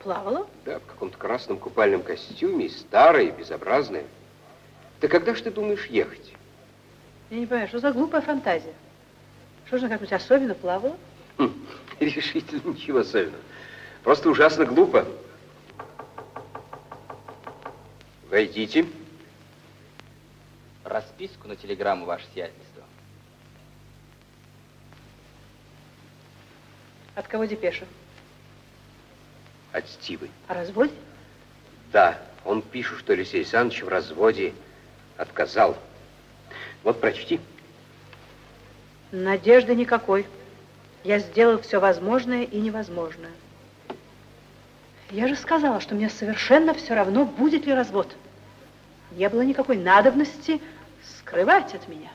Плавала? Да, в каком-то красном купальном костюме, старая и безобразная. Да когда ж ты думаешь ехать? Я не понимаю, что за глупая фантазия? Что же она как-нибудь особенно плавала? Решительно ничего особенного. Просто ужасно глупо. Войдите. Расписку на телеграмму, ваше сиятельство. От кого депеша? От Стивы. О разводе? Да, он пишет, что Алексей Александрович в разводе отказал. Вот, прочти. Надежды никакой. Я сделал все возможное и невозможное. Я же сказала, что мне совершенно все равно, будет ли развод. Не было никакой надобности скрывать от меня.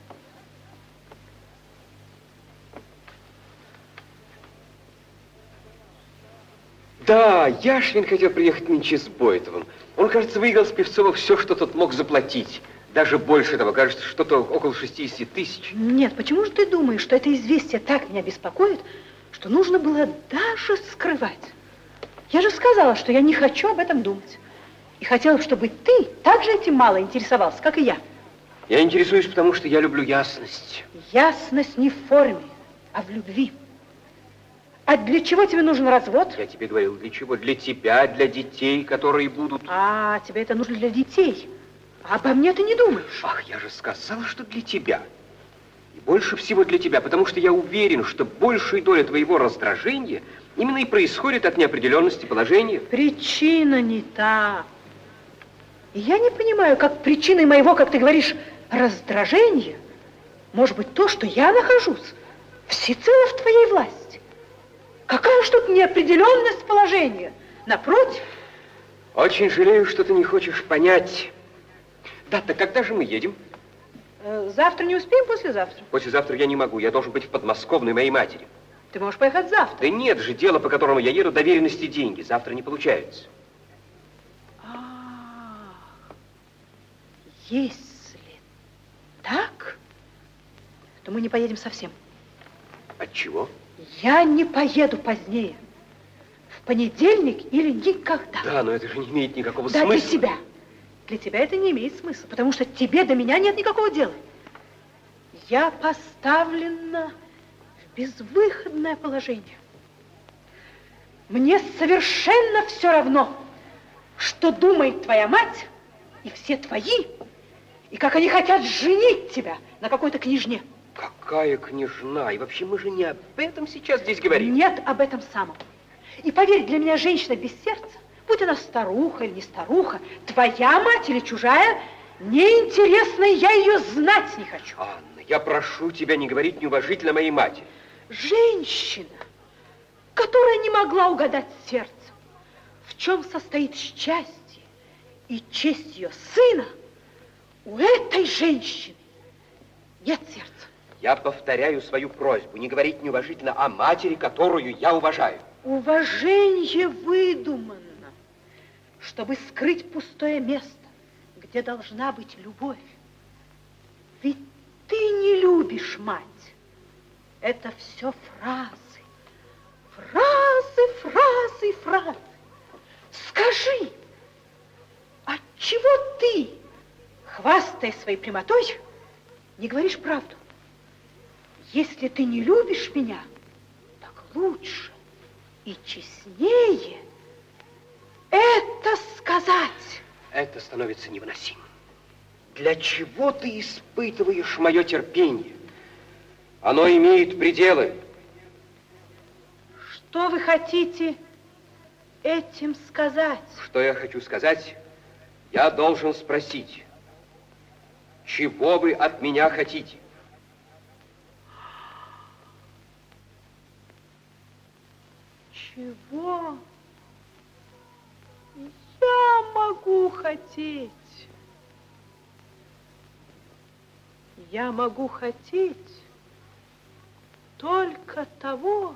Да, Яшвин хотел приехать нынче с Бойтовым. Он, кажется, выиграл с Певцова все, что тот мог заплатить. Даже больше того, кажется, что-то около 60 тысяч. Нет, почему же ты думаешь, что это известие так меня беспокоит, что нужно было даже скрывать? Я же сказала, что я не хочу об этом думать. И хотела, чтобы ты так же этим мало интересовался, как и я. Я интересуюсь, потому что я люблю ясность. Ясность не в форме, а в любви. А для чего тебе нужен развод? Я тебе говорил, для чего? Для тебя, для детей, которые будут... А, тебе это нужно для детей. А обо мне ты не думаешь. Ах, я же сказала, что для тебя. И больше всего для тебя, потому что я уверен, что большая доля твоего раздражения именно и происходит от неопределенности положения. Причина не та. И я не понимаю, как причиной моего, как ты говоришь, раздражения может быть то, что я нахожусь всецело в твоей власти. Какая ж тут неопределенность положения? Напротив. Очень жалею, что ты не хочешь понять. Да, так когда же мы едем? Завтра не успеем, послезавтра. Послезавтра я не могу, я должен быть в подмосковной моей матери. Ты можешь поехать завтра. Да нет же, дело, по которому я еду, доверенности деньги. Завтра не получается. Если так, то мы не поедем совсем. Отчего? Я не поеду позднее. В понедельник или никогда. Да, но это же не имеет никакого смысла. смысла. Для тебя. Для тебя это не имеет смысла, потому что тебе до меня нет никакого дела. Я поставлена в безвыходное положение. Мне совершенно все равно, что думает твоя мать и все твои, и как они хотят женить тебя на какой-то княжне. Какая княжна? И вообще мы же не об этом сейчас здесь говорим. Нет, об этом самом. И поверь, для меня женщина без сердца, будь она старуха или не старуха, твоя мать или чужая, неинтересная, я ее знать не хочу. Анна, я прошу тебя не говорить неуважительно моей матери. Женщина, которая не могла угадать сердцем, в чем состоит счастье и честь ее сына, у этой женщины нет сердца. Я повторяю свою просьбу не говорить неуважительно о матери, которую я уважаю. Уважение выдумано, чтобы скрыть пустое место, где должна быть любовь. Ведь ты не любишь мать. Это все фразы. Фразы, фразы, фразы. Скажи, отчего ты, хвастая своей прямотой, не говоришь правду? Если ты не любишь меня, так лучше и честнее это сказать. Это становится невыносимым. Для чего ты испытываешь мое терпение? Оно имеет пределы. Что вы хотите этим сказать? Что я хочу сказать? Я должен спросить, чего вы от меня хотите? Чего я могу хотеть? Я могу хотеть только того,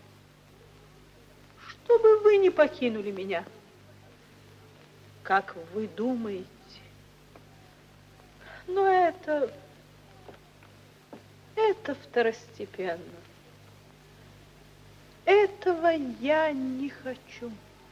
чтобы вы не покинули меня. Как вы думаете? Но это второстепенно. Этого я не хочу.